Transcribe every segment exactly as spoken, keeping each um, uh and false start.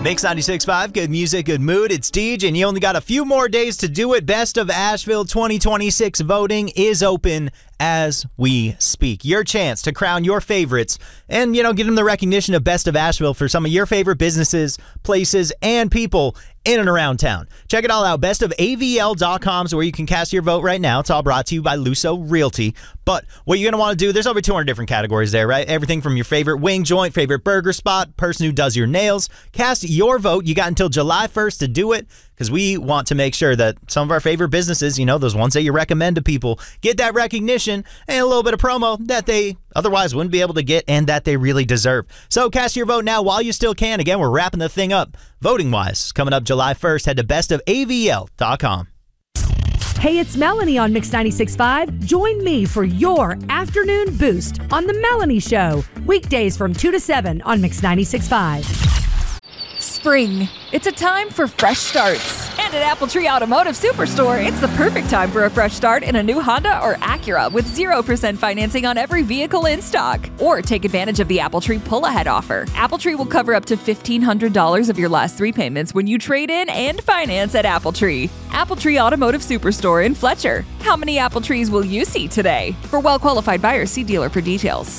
Mix ninety-six point five, good music, good mood. It's Deej, and you only got a few more days to do it. Best of Asheville twenty twenty-six voting is open as we speak. Your chance to crown your favorites and, you know, give them the recognition of Best of Asheville for some of your favorite businesses, places, and people in and around town. Check it all out. best of A V L dot com is where you can cast your vote right now. It's all brought to you by Luso Realty. But what you're going to want to do, there's over two hundred different categories there, right? Everything from your favorite wing joint, favorite burger spot, person who does your nails. Cast your vote. You got until July first to do it because we want to make sure that some of our favorite businesses, you know, those ones that you recommend to people, get that recognition and a little bit of promo that they otherwise wouldn't be able to get and that they really deserve. So cast your vote now while you still can. Again, we're wrapping the thing up voting-wise. Coming up July first, head to best of A V L dot com. Hey, it's Melanie on Mix ninety-six point five. Join me for your afternoon boost on The Melanie Show. Weekdays from two to seven on Mix ninety-six point five. Spring. It's a time for fresh starts. And at Appletree Automotive Superstore, it's the perfect time for a fresh start in a new Honda or Acura with zero percent financing on every vehicle in stock. Or take advantage of the Appletree pull-ahead offer. Appletree will cover up to fifteen hundred dollars of your last three payments when you trade in and finance at Appletree. Appletree Automotive Superstore in Fletcher. How many Appletrees will you see today? For well-qualified buyers, see dealer for details.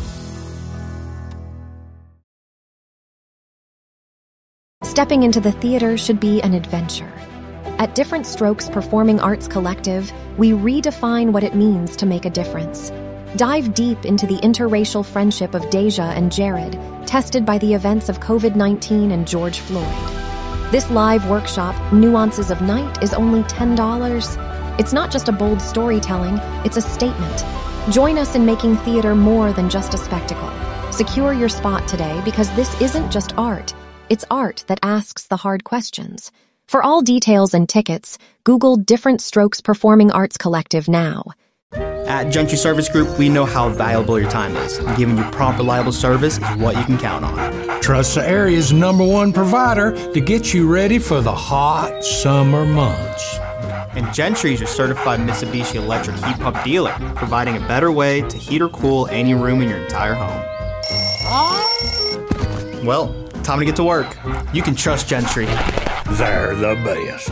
Stepping into the theater should be an adventure. At Different Strokes Performing Arts Collective, we redefine what it means to make a difference. Dive deep into the interracial friendship of Deja and Jared, tested by the events of covid nineteen and George Floyd. This live workshop, Nuances of Night, is only ten dollars. It's not just a bold storytelling, it's a statement. Join us in making theater more than just a spectacle. Secure your spot today because this isn't just art. It's art that asks the hard questions. For all details and tickets, Google Different Strokes Performing Arts Collective now. At Gentry Service Group, we know how valuable your time is. And giving you prompt, reliable service is what you can count on. Trust the area's number one provider to get you ready for the hot summer months. And Gentry is your certified Mitsubishi electric heat pump dealer, providing a better way to heat or cool any room in your entire home. Well, time to get to work. You can trust Gentry. They're the best.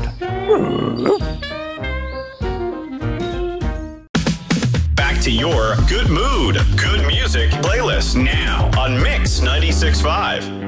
Back to your good mood, good music playlist now on Mix ninety-six point five.